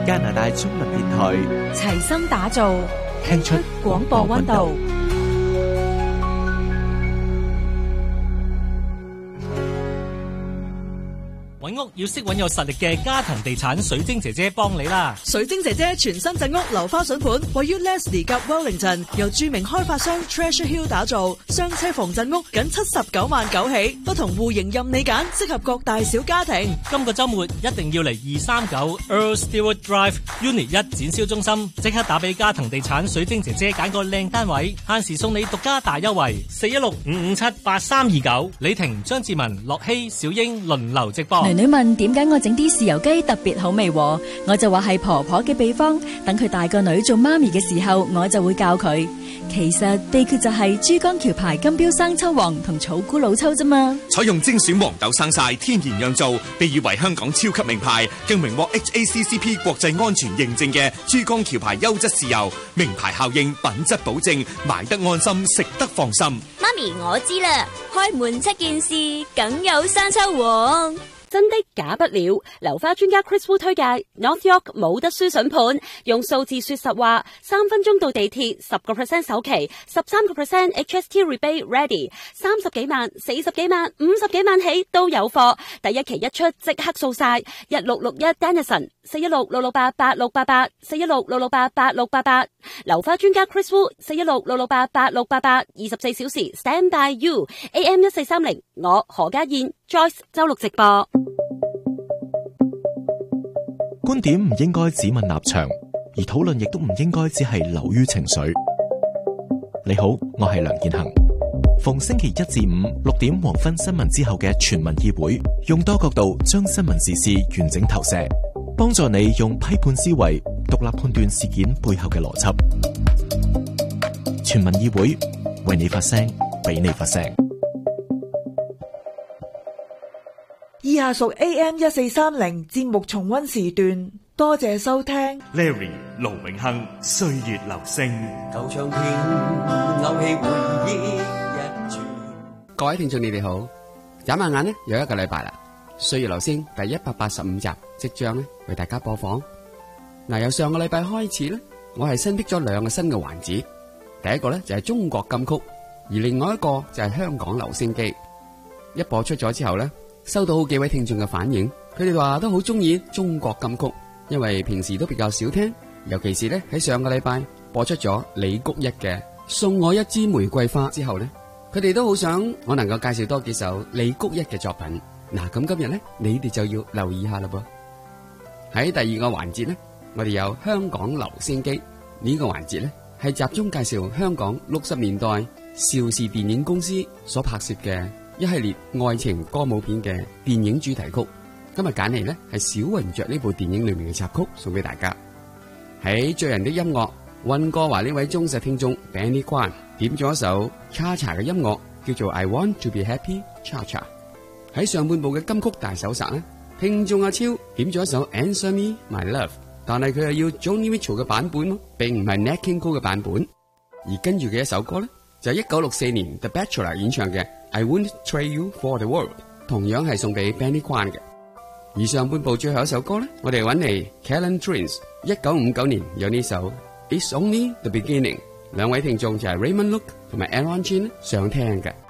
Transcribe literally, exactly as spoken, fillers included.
加拿大中文電台， 齊心打造， 聽出廣播溫度。 揾屋要識揾有實力嘅家庭地產水晶姐姐幫你啦！ 水晶姐姐全新鎮屋樓花筍盤，位於 Leslie 及 Wellington， 由著名開發商 Treasure Hill 打造，雙車房鎮屋僅七十九萬九起，不同戶型任你揀，適合各大小家庭。 今個週末一定要嚟二三九 Earl Stewart Drive Unit 一展銷中心，即刻打俾家庭地產水晶姐姐揀個靚單位，限時送你獨家大優惠，四一六五五七八三二九。李婷、張志文、樂希、小英輪流直播。 女問點解我整啲豉油雞特別好味，我就話係婆婆嘅秘方，等佢大個女做媽咪嘅時候，我就會教佢。其實秘訣就係珠江橋牌金標生抽王同草菇老抽啫嘛。 採用精選黃豆生曬，天然釀造，被譽為香港超級名牌，更榮獲 H A C C P 國際安全認證嘅珠江橋牌優質豉油，名牌效應，品質保證，買得安心，食得放心。 媽咪，我知啦，開門七件事，梗有生抽王。真的假不了，樓花專家 Chris Wu 推介 North York 冇得輸筍盤，用數字說實話，三分鐘到地鐵，十個 percent 首期，十三個 percent H S T rebate ready， 三十幾萬、四十幾萬、五十幾萬起都有貨，第一期一出即刻掃晒，一六六一 Dennison， 四一六六六八八六八八，四一六六六八八六八八，樓花專家 Chris Wu， 四一六六六八八六八八，二十四小時 stand by you， A M 一四三零，我何家燕 Joyce 周六直播。 觀點唔應該只問立場，而討論亦都唔應該只係流於情緒。你好，我係梁健恒。逢星期一至五六點黃昏新聞之後嘅全民議會，用多角度將新聞時事完整投射，幫助你用批判思維獨立判斷事件背後嘅邏輯。全民議會，為你發聲，俾你發聲。 以下屬 A M 一四三零節目重溫時段，多謝收聽。 Larry 盧永亨歲月留聲， 舊唱片勾起回憶一轉。各位聽眾你哋好，眨下眼呢有一個禮拜啦，歲月留聲第一百八十五集即將呢為大家播放。嗱，由上個禮拜開始呢，我係新闢咗兩個新嘅環節，第一個呢就係中國金曲，而另外一個就係香港留聲機。一播出咗之後呢，收到好幾位聽眾嘅反應，佢哋話都好中意中國金曲，因為平時都比較少聽，尤其是咧喺上個禮拜播出咗李谷一嘅《送我一支玫瑰花》之後咧，佢哋都好想我能夠介紹多幾首李谷一嘅作品。嗱，咁今日咧你哋就要留意下啦噃。喺第二個環節咧，我哋有香港留聲機，呢個環節咧係集中介紹香港六十年代邵氏電影公司所拍攝嘅一系列愛情歌舞片嘅電影主題曲。今日揀嚟呢係小雲雀呢部電影裏面嘅插曲，送俾大家。喺醉人的音樂，溫哥華呢位忠實聽眾 Benny Kwan 點咗一首 Cha Cha 嘅音樂，叫做 I Want to Be Happy Cha Cha。喺上半部嘅金曲大搜殺呢，聽眾阿超點咗一首 Answer Me My Love， 但係佢又要 Joni Mitchell 嘅版本咯，並唔係 Nat King Cole 嘅版本。而跟住嘅一首歌呢，就係一九六四年 The Bachelor 演唱嘅 I Wouldn't Trade You For The World， 同樣係送俾 Benny Kwan 嘅。而上半部最後一首歌呢，我哋揾嚟 Callan Twins 一九五九年有呢首 It's Only The Beginning， 兩位聽眾就係 Raymond Luke 同埋 Aaron Chin 想聽嘅。